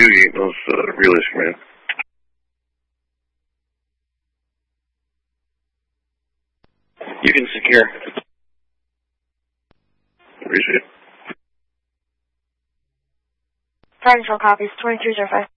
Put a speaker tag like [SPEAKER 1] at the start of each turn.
[SPEAKER 1] shooting those relays, man. You can secure. Appreciate it.
[SPEAKER 2] Titanfall copies 2305.